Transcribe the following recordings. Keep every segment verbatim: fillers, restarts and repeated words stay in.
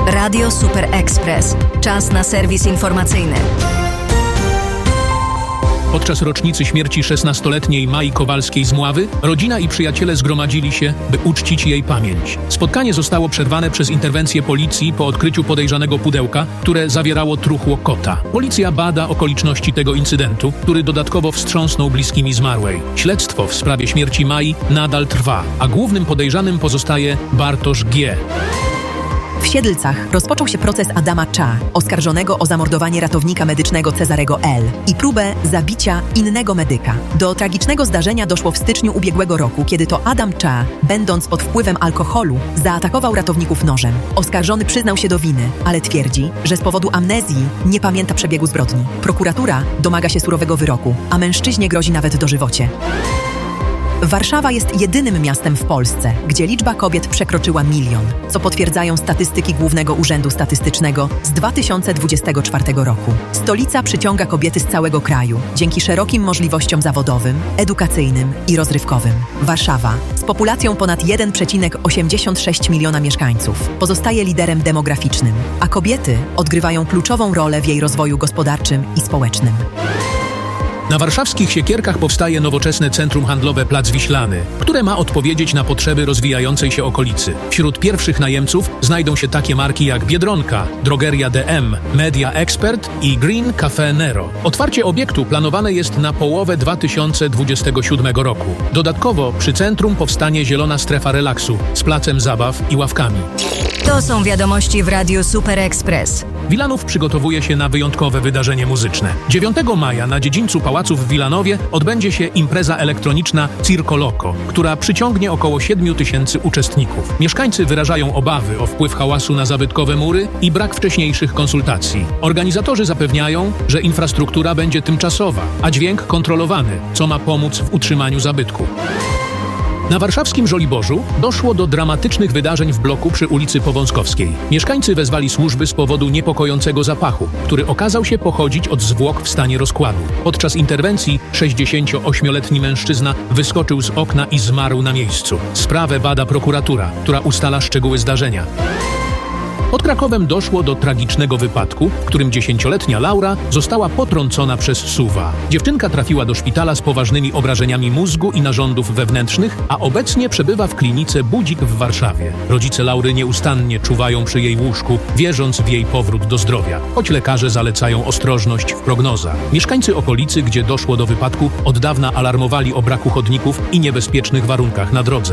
Radio Super Express. Czas na serwis informacyjny. Podczas rocznicy śmierci szesnastoletniej Mai Kowalskiej z Mławy rodzina i przyjaciele zgromadzili się, by uczcić jej pamięć. Spotkanie zostało przerwane przez interwencję policji po odkryciu podejrzanego pudełka, które zawierało truchło kota. Policja bada okoliczności tego incydentu, który dodatkowo wstrząsnął bliskimi zmarłej. Śledztwo w sprawie śmierci Mai nadal trwa, a głównym podejrzanym pozostaje Bartosz G. W Siedlcach rozpoczął się proces Adama Cza, oskarżonego o zamordowanie ratownika medycznego Cezarego L. i próbę zabicia innego medyka. Do tragicznego zdarzenia doszło w styczniu ubiegłego roku, kiedy to Adam Cza, będąc pod wpływem alkoholu, zaatakował ratowników nożem. Oskarżony przyznał się do winy, ale twierdzi, że z powodu amnezji nie pamięta przebiegu zbrodni. Prokuratura domaga się surowego wyroku, a mężczyźnie grozi nawet dożywocie. Warszawa jest jedynym miastem w Polsce, gdzie liczba kobiet przekroczyła milion, co potwierdzają statystyki Głównego Urzędu Statystycznego z dwa tysiące dwudziestego czwartego roku. Stolica przyciąga kobiety z całego kraju dzięki szerokim możliwościom zawodowym, edukacyjnym i rozrywkowym. Warszawa, z populacją ponad jeden przecinek osiemdziesiąt sześć miliona mieszkańców, pozostaje liderem demograficznym, a kobiety odgrywają kluczową rolę w jej rozwoju gospodarczym i społecznym. Na warszawskich Siekierkach powstaje nowoczesne centrum handlowe Plac Wiślany, które ma odpowiedzieć na potrzeby rozwijającej się okolicy. Wśród pierwszych najemców znajdą się takie marki jak Biedronka, Drogeria D M, Media Expert i Green Cafe Nero. Otwarcie obiektu planowane jest na połowę dwa tysiące dwudziestego siódmego roku. Dodatkowo przy centrum powstanie zielona strefa relaksu z placem zabaw i ławkami. To są wiadomości w Radiu Super Express. Wilanów przygotowuje się na wyjątkowe wydarzenie muzyczne. dziewiątego maja na dziedzińcu Pałaców w Wilanowie odbędzie się impreza elektroniczna Circo Loco, która przyciągnie około siedmiu tysięcy uczestników. Mieszkańcy wyrażają obawy o wpływ hałasu na zabytkowe mury i brak wcześniejszych konsultacji. Organizatorzy zapewniają, że infrastruktura będzie tymczasowa, a dźwięk kontrolowany, co ma pomóc w utrzymaniu zabytku. Na warszawskim Żoliborzu doszło do dramatycznych wydarzeń w bloku przy ulicy Powązkowskiej. Mieszkańcy wezwali służby z powodu niepokojącego zapachu, który okazał się pochodzić od zwłok w stanie rozkładu. Podczas interwencji sześćdziesięcioośmioletni mężczyzna wyskoczył z okna i zmarł na miejscu. Sprawę bada prokuratura, która ustala szczegóły zdarzenia. Pod Krakowem doszło do tragicznego wypadku, w którym dziesięcioletnia Laura została potrącona przez suwa. Dziewczynka trafiła do szpitala z poważnymi obrażeniami mózgu i narządów wewnętrznych, a obecnie przebywa w klinice Budzik w Warszawie. Rodzice Laury nieustannie czuwają przy jej łóżku, wierząc w jej powrót do zdrowia, choć lekarze zalecają ostrożność w prognozach. Mieszkańcy okolicy, gdzie doszło do wypadku, od dawna alarmowali o braku chodników i niebezpiecznych warunkach na drodze.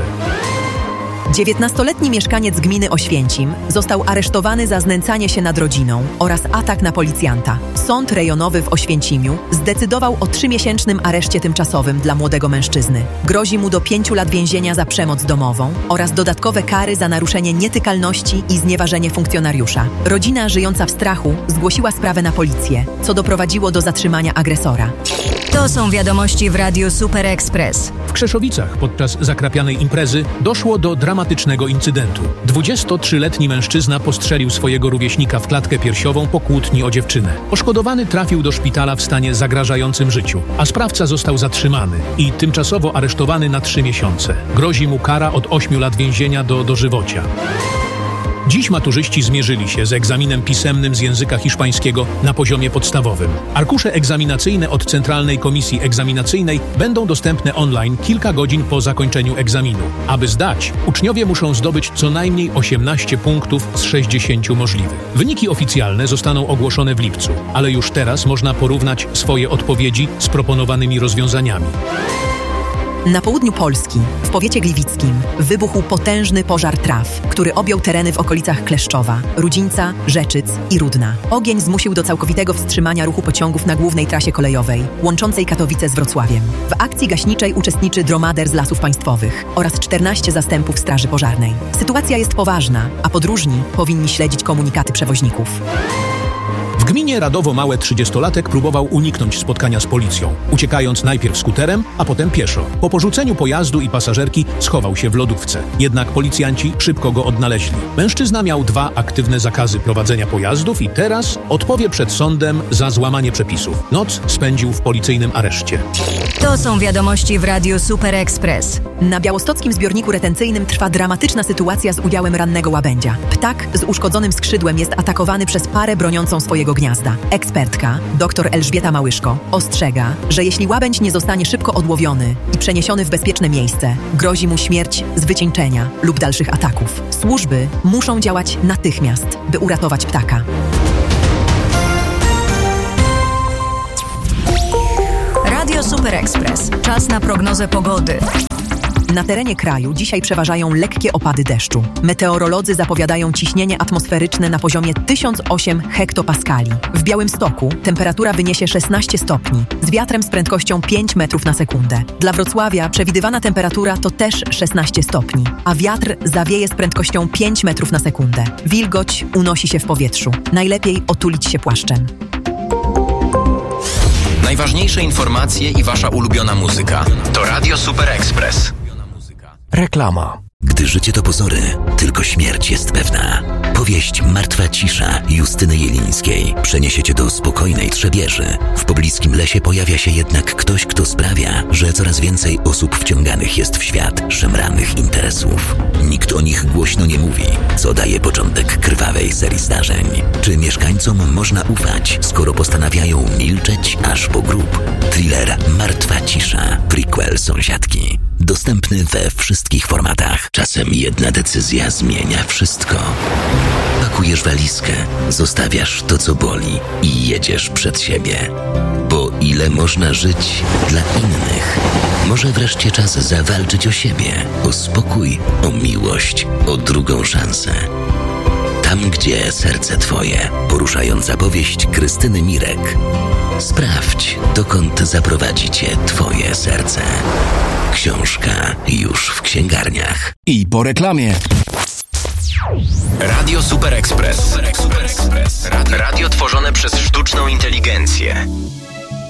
dziewiętnastoletni mieszkaniec gminy Oświęcim został aresztowany za znęcanie się nad rodziną oraz atak na policjanta. Sąd rejonowy w Oświęcimiu zdecydował o trzymiesięcznym areszcie tymczasowym dla młodego mężczyzny. Grozi mu do pięciu lat więzienia za przemoc domową oraz dodatkowe kary za naruszenie nietykalności i znieważenie funkcjonariusza. Rodzina żyjąca w strachu zgłosiła sprawę na policję, co doprowadziło do zatrzymania agresora. To są wiadomości w Radiu Super Express. W Krzeszowicach podczas zakrapianej imprezy doszło do dramatycznego incydentu. dwudziestotrzyletni mężczyzna postrzelił swojego rówieśnika w klatkę piersiową po kłótni o dziewczynę. Poszkodowany trafił do szpitala w stanie zagrażającym życiu, a sprawca został zatrzymany i tymczasowo aresztowany na trzy miesiące. Grozi mu kara od ośmiu lat więzienia do dożywocia. Dziś maturzyści zmierzyli się z egzaminem pisemnym z języka hiszpańskiego na poziomie podstawowym. Arkusze egzaminacyjne od Centralnej Komisji Egzaminacyjnej będą dostępne online kilka godzin po zakończeniu egzaminu. Aby zdać, uczniowie muszą zdobyć co najmniej osiemnaście punktów z sześćdziesięciu możliwych. Wyniki oficjalne zostaną ogłoszone w lipcu, ale już teraz można porównać swoje odpowiedzi z proponowanymi rozwiązaniami. Na południu Polski, w powiecie gliwickim, wybuchł potężny pożar traw, który objął tereny w okolicach Kleszczowa, Rudzińca, Rzeczyc i Rudna. Ogień zmusił do całkowitego wstrzymania ruchu pociągów na głównej trasie kolejowej, łączącej Katowice z Wrocławiem. W akcji gaśniczej uczestniczy dromader z Lasów Państwowych oraz czternaście zastępów Straży Pożarnej. Sytuacja jest poważna, a podróżni powinni śledzić komunikaty przewoźników. W W gminie Radowo Małe trzydziestolatek próbował uniknąć spotkania z policją, uciekając najpierw skuterem, a potem pieszo. Po porzuceniu pojazdu i pasażerki schował się w lodówce. Jednak policjanci szybko go odnaleźli. Mężczyzna miał dwa aktywne zakazy prowadzenia pojazdów i teraz odpowie przed sądem za złamanie przepisów. Noc spędził w policyjnym areszcie. To są wiadomości w Radiu Super Express. Na białostockim zbiorniku retencyjnym trwa dramatyczna sytuacja z udziałem rannego łabędzia. Ptak z uszkodzonym skrzydłem jest atakowany przez parę broniącą swojego gniazda. Ekspertka, dr Elżbieta Małyszko, ostrzega, że jeśli łabędź nie zostanie szybko odłowiony i przeniesiony w bezpieczne miejsce, grozi mu śmierć z wycieńczenia lub dalszych ataków. Służby muszą działać natychmiast, by uratować ptaka. Radio Super Express. Czas na prognozę pogody. Na terenie kraju dzisiaj przeważają lekkie opady deszczu. Meteorolodzy zapowiadają ciśnienie atmosferyczne na poziomie tysiąc osiem hektopaskali. W Białymstoku temperatura wyniesie szesnaście stopni, z wiatrem z prędkością pięć metrów na sekundę. Dla Wrocławia przewidywana temperatura to też szesnaście stopni, a wiatr zawieje z prędkością pięć metrów na sekundę. Wilgoć unosi się w powietrzu. Najlepiej otulić się płaszczem. Najważniejsze informacje i wasza ulubiona muzyka. To Radio Super Express. Reklama. Gdy życie to pozory, tylko śmierć jest pewna. Powieść Martwa cisza Justyny Jelińskiej przeniesie cię do spokojnej Trzebieży. W pobliskim lesie pojawia się jednak ktoś, kto sprawia, że coraz więcej osób wciąganych jest w świat szemranych interesów. Nikt o nich głośno nie mówi, co daje początek krwawej serii zdarzeń. Czy mieszkańcom można ufać, skoro postanawiają milczeć aż po grób? Thriller Martwa cisza, prequel Sąsiadki. Dostępny we wszystkich formatach. Czasem jedna decyzja zmienia wszystko. Pakujesz walizkę, zostawiasz to, co boli i jedziesz przed siebie. Bo ile można żyć dla innych? Może wreszcie czas zawalczyć o siebie, o spokój, o miłość, o drugą szansę. Tam, gdzie serce twoje. Poruszająca powieść Krystyny Mirek. Sprawdź, dokąd zaprowadzi cię twoje serce. Książka już w księgarniach. I po reklamie. Radio Super Express. Super Express. Radio tworzone przez sztuczną inteligencję.